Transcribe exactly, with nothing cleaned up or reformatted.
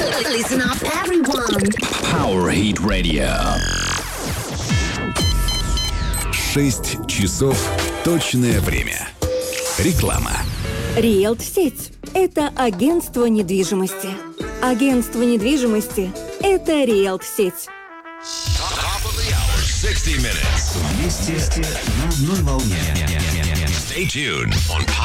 Listen up, everyone. Power Hit Radio. Шесть часов точное время. Реклама. Риэлт-сеть – это агентство недвижимости. Агентство недвижимости – это Риэлт-сеть. sixty minutes. Вместе на одной волне. Stay tuned on